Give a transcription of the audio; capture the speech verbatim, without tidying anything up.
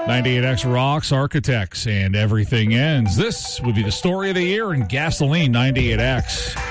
ninety-eight X rocks, architects, and everything ends. This would be the story of the year in Gasoline ninety-eight X.